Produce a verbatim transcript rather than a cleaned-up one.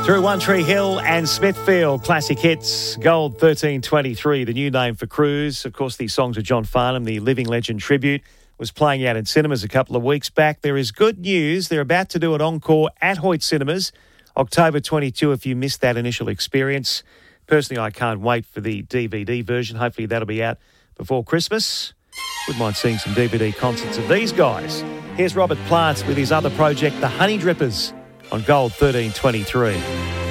Through One Tree Hill and Smithfield, classic hits, Gold thirteen twenty-three, the new name for Cruise. Of course, the songs of John Farnham, the Living Legend tribute, was playing out in cinemas a couple of weeks back. There is good news. They're about to do an encore at Hoyt Cinemas, October twenty-second, if you missed that initial experience. Personally, I can't wait for the D V D version. Hopefully that'll be out before Christmas. Wouldn't mind seeing some D V D concerts of these guys. Here's Robert Plant with his other project, The Honey Drippers, on Gold thirteen twenty-three.